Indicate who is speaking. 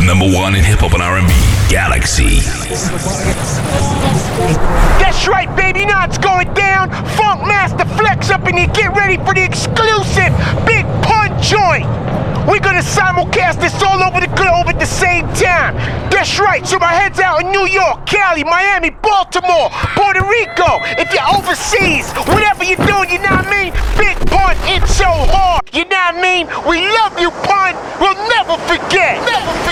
Speaker 1: #1 in hip hop and R&B, Galaxy.
Speaker 2: That's right, baby. Now it's going down. Funk Master Flex up in here. Get ready for the exclusive Big Pun joint. We're gonna simulcast this all over the globe at the same time. That's right. So my head's out in New York, Cali, Miami, Baltimore, Puerto Rico. If you're overseas, whatever you're doing, you know what I mean? Big Pun, it's so hard. You know what I mean? We love you, Pun. We'll never forget. Never